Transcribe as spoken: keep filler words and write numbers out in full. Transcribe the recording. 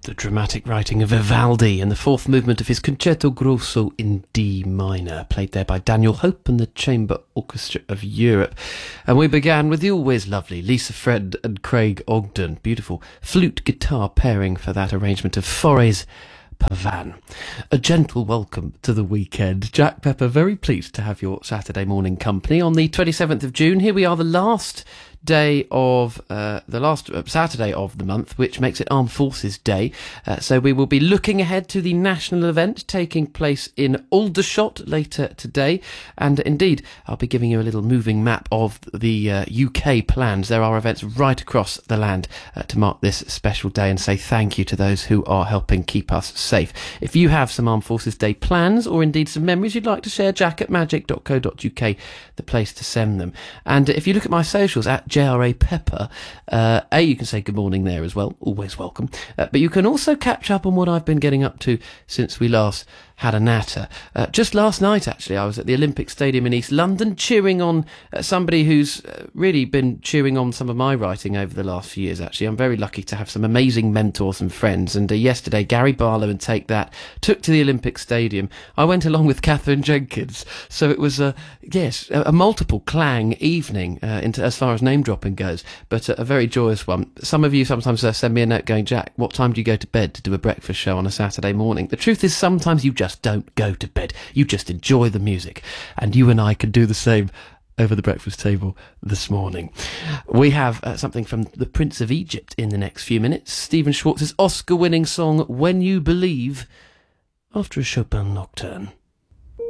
the dramatic writing of Vivaldi and the fourth movement of his Concerto Grosso in D minor, played there by Daniel Hope and the Chamber Orchestra of Europe. And we began with the always lovely Lisa Fred and Craig Ogden. Beautiful flute guitar pairing for that arrangement of Fauré Pavane. A gentle welcome to the weekend. Jack Pepper, very pleased to have your Saturday morning company on the twenty-seventh of June. Here we are, the last day of uh, the last uh, Saturday of the month, which makes it Armed Forces Day. Uh, so we will be looking ahead to the national event taking place in Aldershot later today, and indeed I'll be giving you a little moving map of the uh, U K plans. There are events right across the land uh, to mark this special day and say thank you to those who are helping keep us safe. If you have some Armed Forces Day plans or indeed some memories you'd like to share, jack at magic dot co dot uk, the place to send them. And if you look at my socials at J R A Pepper, uh, A, you can say good morning there as well, always welcome, uh, but you can also catch up on what I've been getting up to since we last had a natter. Uh, just last night, actually, I was at the Olympic Stadium in East London cheering on uh, somebody who's uh, really been cheering on some of my writing over the last few years, actually. I'm very lucky to have some amazing mentors and friends, and uh, yesterday Gary Barlow and Take That took to the Olympic Stadium. I went along with Catherine Jenkins, so it was, uh, yes, a, a multiple clang evening uh, into, as far as name dropping goes, but a, a very joyous one. Some of you sometimes uh, send me a note going, Jack, what time do you go to bed to do a breakfast show on a Saturday morning? The truth is sometimes you just don't go to bed. You just enjoy the music. And you and I can do the same over the breakfast table this morning. We have uh, something from the Prince of Egypt in the next few minutes. Stephen Schwartz's Oscar-winning song, When You Believe, after a Chopin nocturne.